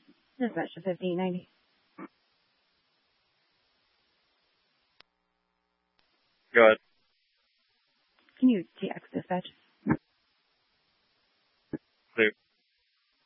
Dispatch to 1590. Go ahead. Can you TX dispatch?